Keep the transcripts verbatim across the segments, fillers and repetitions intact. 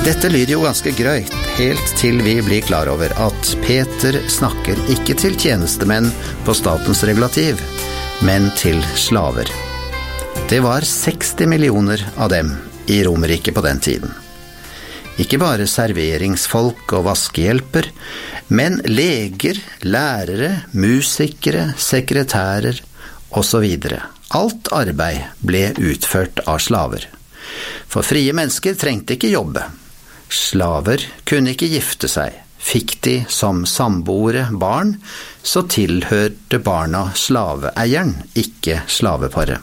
Dette lyder jo ganske grøyt, helt til vi blir klar over at Peter snakker ikke til tjenestemenn på statens regulativ, men til slaver. Det var seksti millioner av dem i Romerriket på den tiden. Ikke bare serveringsfolk og vaskehjelper, men leger, lærere, musikere, sekretærer og så videre. Alt arbeid ble utført av slaver. For frie mennesker trengte ikke jobbe. Slaver kunne ikke gifte seg. Fikk de som samboere barn, så tilhørte barna slaveeieren, ikke slaveparet.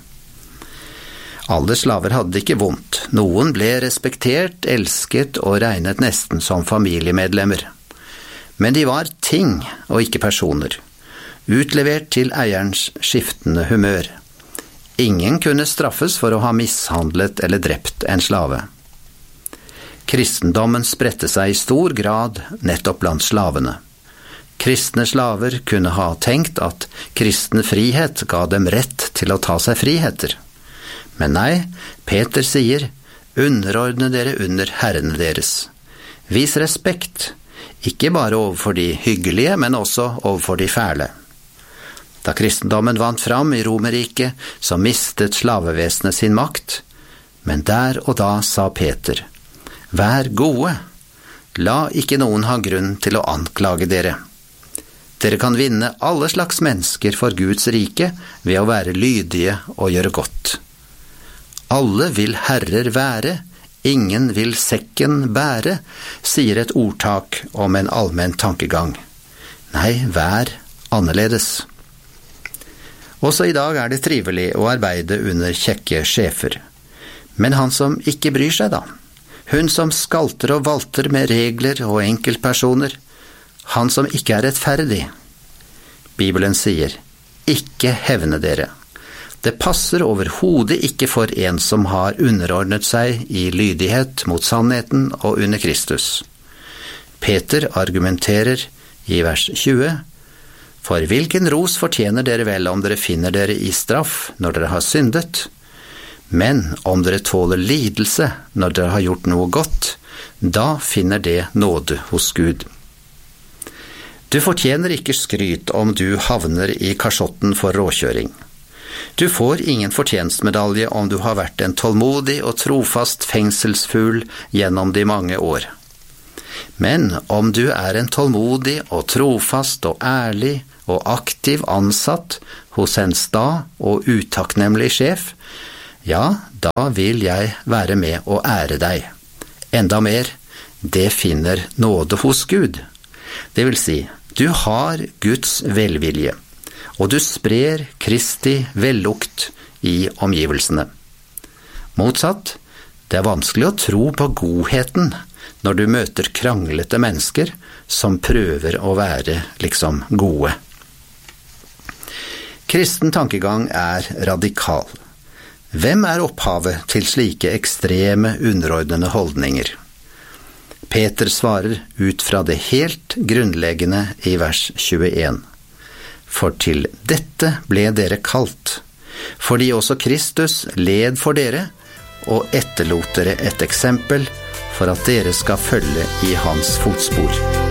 Alle slaver hadde ikke vondt. Noen ble respektert, elsket og regnet nesten som familiemedlemmer. Men de var ting og ikke personer, utlevert til eierens skiftende humør. Ingen kunne straffes for å ha mishandlet eller drept en slave. Kristendommen spredte seg i stor grad nettopp blant slavene. Kristne slaver kunne ha tenkt at kristen frihet ga dem rett til å ta seg friheter. Men nei, Peter sier, underordne dere under herrene deres. Vis respekt, ikke bare overfor de hyggelige, men også overfor de fæle. Da kristendommen vant fram i Romerriket, så mistet slavevesenet sin makt. Men der og da sa Peter, vær gode, la ikke noen ha grunn til å anklage dere. Dere kan vinne alle slags mennesker for Guds rike ved å være lydige og gjøre godt. Alle vil herrer være, ingen vil sekken bære, sier et ordtak om en allmenn tankegang. Nei, vær annerledes. Også i dag er det trivelig å arbeide under kjekke sjefer. Men han som ikke bryr seg da, hun som skalter og valter med regler og enkeltpersoner, han som ikke er rettferdig. Bibelen sier, ikke hevne dere. Det passer overhodet ikke for en som har underordnet seg i lydighet mot sannheten og under Kristus. Peter argumenterer i vers tjue, for hvilken ros fortjener dere vel om dere finner dere i straff når dere har syndet? Men om dere tåler lidelse når dere har gjort noe godt, da finner det nåde hos Gud. Du fortjener ikke skryt om du havner i kasjotten for råkjøring. Du får ingen fortjenstmedalje om du har vært en tålmodig og trofast fengselsfugl gjennom de mange år. Men om du er en tålmodig og trofast og ærlig og aktiv ansatt hos en sta og utakknemlig sjef, ja, da vil jeg være med og ære deg. Enda mer, det finner nåde hos Gud. Det vil si, du har Guds velvilje, og du sprer Kristi vellukt i omgivelsene. Motsatt, det er vanskelig å tro på godheten når du møter kranglete mennesker som prøver å være liksom gode. Kristen tankegang er radikal. Hvem er opphavet til slike ekstreme underordnede holdninger? Peter svarer ut fra det helt grunnleggende i vers tjueen. For til dette ble dere kalt, fordi også Kristus led for dere, og etterlot dere et eksempel for at dere skal følge i hans fotspor.